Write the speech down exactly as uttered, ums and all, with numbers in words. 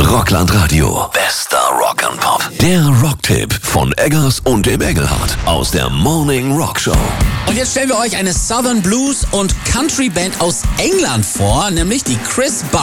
Rockland Radio. Bester Rock and Pop. Der Rocktipp von Eggers und dem Engelhardt aus der Morning Rock Show. Und jetzt stellen wir euch eine Southern Blues und Country Band aus England vor, nämlich die Chris Bar